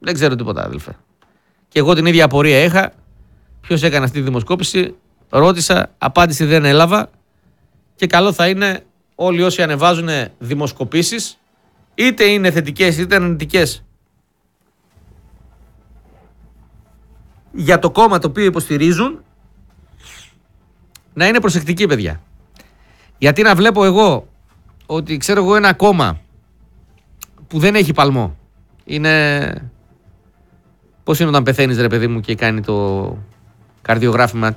Δεν ξέρω τίποτα, αδελφέ. Και εγώ την ίδια απορία είχα. Ποιος έκανε αυτή τη δημοσκόπηση, ρώτησα, απάντηση δεν έλαβα. Και καλό θα είναι όλοι όσοι ανεβάζουν δημοσκοπήσεις, είτε είναι θετικές είτε αρνητικές, για το κόμμα το οποίο υποστηρίζουν, να είναι προσεκτικοί, παιδιά. Γιατί να βλέπω εγώ ότι ξέρω εγώ ένα κόμμα που δεν έχει παλμό, είναι... Πώς είναι όταν πεθαίνεις, ρε παιδί μου, και κάνει το καρδιογράφημα,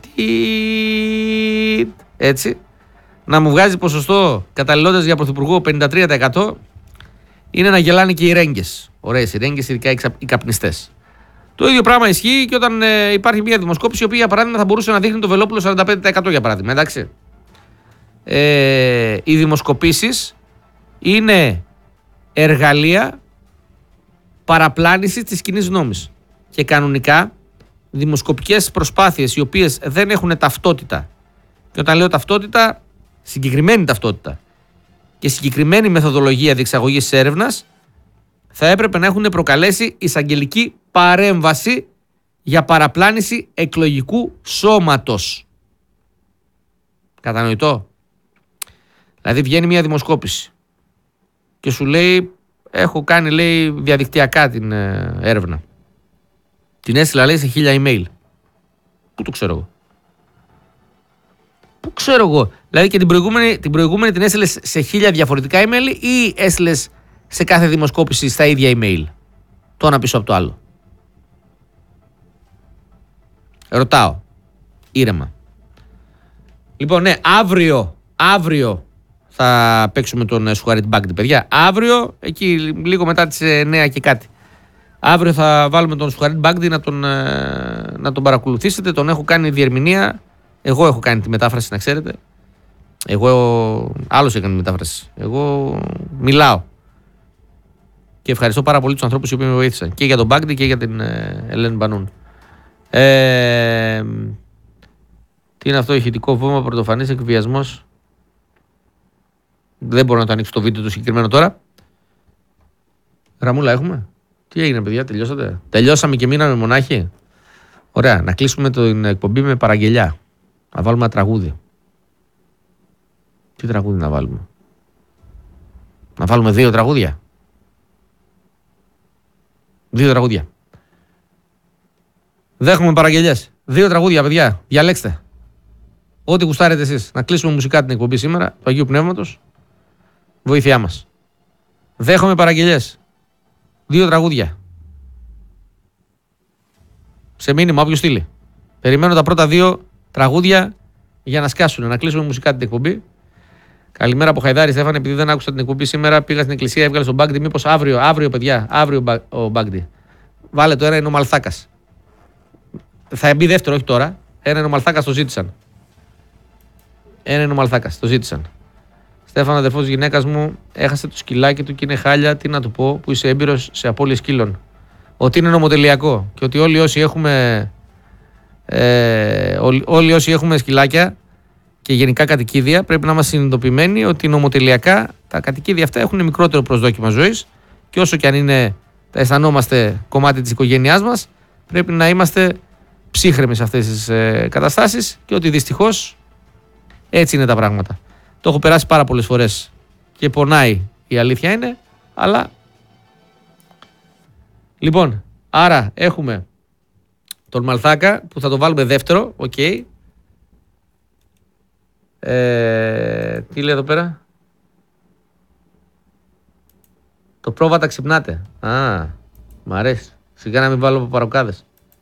έτσι, να μου βγάζει ποσοστό καταλληλότητας για πρωθυπουργό 53%, είναι να γελάνε και οι ρέγγες. Ωραίες οι ρέγγες, ειδικά οι καπνιστές. Το ίδιο πράγμα ισχύει και όταν υπάρχει μια δημοσκόπηση, η οποία για παράδειγμα θα μπορούσε να δείχνει το Βελόπουλο 45%, για παράδειγμα. Εντάξει. Οι δημοσκοπήσεις είναι εργαλεία παραπλάνησης της κοινής γνώμης. Και κανονικά δημοσκοπικές προσπάθειες οι οποίες δεν έχουν ταυτότητα, και όταν λέω ταυτότητα, συγκεκριμένη ταυτότητα και συγκεκριμένη μεθοδολογία διεξαγωγής της έρευνας, θα έπρεπε να έχουν προκαλέσει εισαγγελική παρέμβαση για παραπλάνηση εκλογικού σώματος. Κατανοητό? Δηλαδή βγαίνει μια δημοσκόπηση και σου λέει, έχω κάνει, λέει, διαδικτυακά την έρευνα. Την έστειλα, λέει, σε 1000 email. Πού το ξέρω εγώ? Πού ξέρω εγώ? Δηλαδή και την προηγούμενη την έστειλες σε 1000 διαφορετικά email ή έστειλες σε κάθε δημοσκόπηση στα ίδια email? Το ένα πίσω από το άλλο. Ρωτάω. Ήρεμα. Λοιπόν, ναι, αύριο θα παίξουμε τον Σουχαρίτ Μπάγκντι, παιδιά. Αύριο, εκεί λίγο μετά τις 9 και κάτι. Αύριο θα βάλουμε τον Σουχαρίτ Μπάγκντι να τον παρακολουθήσετε. Τον έχω κάνει διερμηνία. Εγώ έχω κάνει τη μετάφραση, να ξέρετε. Άλλος έκανε τη μετάφραση. Εγώ μιλάω. Και ευχαριστώ πάρα πολύ τους ανθρώπους οι οποίοι με βοήθησαν. Και για τον Μπάγκντι και για την Ελένη Μπανούν. Τι είναι αυτό, ηχητικό βόμβα, πρωτοφανής εκβιασμός? Δεν μπορώ να το ανοίξω το βίντεο το συγκεκριμένο τώρα. Γραμμούλα έχουμε? Τι έγινε, παιδιά, τελειώσατε? Τελειώσαμε και μείναμε μονάχοι? Ωραία, να κλείσουμε την εκπομπή με παραγγελιά. Να βάλουμε ένα τραγούδι. Τι τραγούδι να βάλουμε? Να βάλουμε 2 τραγούδια? 2 τραγούδια. Δέχομαι παραγγελιές. 2 τραγούδια, παιδιά. Διαλέξτε. Ό,τι γουστάρετε εσείς. Να κλείσουμε μουσικά την εκπομπή σήμερα, του Αγίου Πνεύματος. Βοήθειά μας. Δέχομαι παραγγελιές. 2 τραγούδια. Σε μήνυμα, όποιος στείλει. Περιμένω τα πρώτα 2 τραγούδια για να σκάσουν. Να κλείσουμε μουσικά την εκπομπή. Καλημέρα από Χαϊδάρη, Στέφανε. Επειδή δεν άκουσα την εκπομπή σήμερα, πήγα στην εκκλησία, έβγαλε στον Μπάγκντι. Μήπως αύριο, παιδιά, αύριο ο Μπάγκντι. Βάλε το, ένα είναι ο Μαλθάκας. Θα μπει δεύτερο, όχι τώρα. Ένα είναι ο Μαλθάκας, το ζήτησαν. Το ζήτησαν. Στέφανο, αδερφός της γυναίκας μου, έχασε το σκυλάκι του και είναι χάλια. Τι να του πω, που είσαι έμπειρος σε απώλειες σκύλων? Ότι είναι νομοτελειακό και ότι όλοι όσοι έχουμε σκυλάκια και γενικά κατοικίδια πρέπει να είμαστε συνειδητοποιημένοι ότι νομοτελειακά τα κατοικίδια αυτά έχουν μικρότερο προσδόκιμα ζωής και όσο και αν τα αισθανόμαστε κομμάτι της οικογένειάς μας, πρέπει να είμαστε ψύχρεμοι σε αυτές τις καταστάσεις και ότι δυστυχώς έτσι είναι τα πράγματα. Το έχω περάσει πάρα πολλές φορές και πονάει, η αλήθεια είναι, αλλά... Λοιπόν, άρα έχουμε τον Μαλθάκα που θα το βάλουμε δεύτερο, οκ. Τι λέει εδώ πέρα? Το πρόβατα ξυπνάτε. Μ' αρέσει. Σιγά να μην βάλω παροκάδες.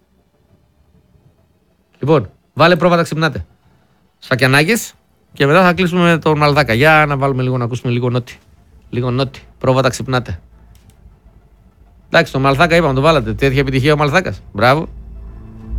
Λοιπόν, βάλε πρόβατα ξυπνάτε. Σφακιανάκες και μετά θα κλείσουμε με τον Μαλθάκα. Για να βάλουμε λίγο, να ακούσουμε λίγο νότι. Λίγο νότι. Πρόβατα ξυπνάτε. Εντάξει, τον Μαλθάκα είπαμε, το βάλατε. Τέτοια επιτυχία ο Μαλθάκας. Μπράβο.